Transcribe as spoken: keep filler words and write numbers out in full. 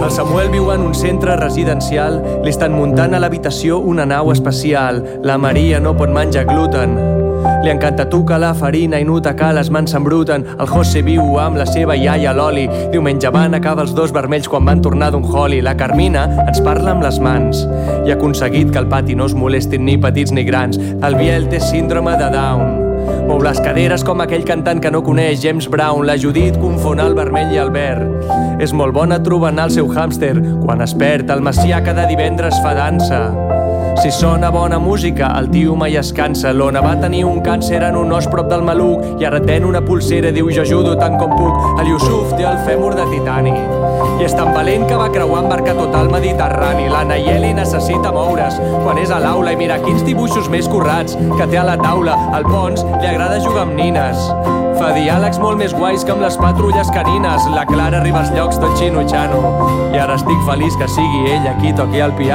El Samuel viu en un centre residencial, li estan muntant a l'habitació una nau especial. La Maria no pot menjar gluten, li encanta tocar la farina i nota que les mans s'embruten. El José viu amb la seva iaia l'Oli, diumenge van acabar els dos vermells quan van tornar d'un holi. La Carmina ens parla amb les mans i ha aconseguit que al pati no es molestin ni petits ni grans. El Biel té síndrome de Down, mou les caderes com aquell cantant que no coneix James Brown. La Judit confon el vermell i el verd, és molt bona trobant el seu hàmster quan es perd. El Macià cada divendres fa dansa, si sona bona música el tio mai es cansa. L'Ona va tenir un càncer en un os prop del maluc i ara ten una pulsera, diu jo ajudo tant com puc. El Yusuf té el fèmur de titani i és tan valent que va creuar en barca tot el Mediterrani. La Nayeli necessita moure's quan és a l'aula i mira quins dibuixos més currats que té a la taula. Al Pons li agrada jugar amb nines, fa diàlegs molt més guais que amb les patrulles canines. La Clara arriba als llocs tot xino-xano i ara estic feliç que sigui ella qui toqui el piano.